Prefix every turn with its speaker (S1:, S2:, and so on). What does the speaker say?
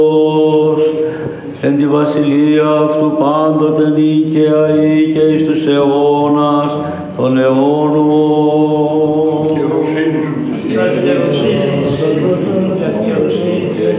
S1: εν τη βασιλεία αυτού πάντοτε νίκαια ή και εις τους αιώνας των αιώνων.
S2: Χειροσύνη σου,